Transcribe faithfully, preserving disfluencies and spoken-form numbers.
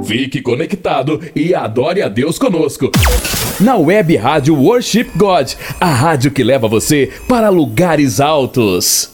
Fique conectado e adore a Deus conosco. Na Web Rádio Worship God, a rádio que leva você para lugares altos.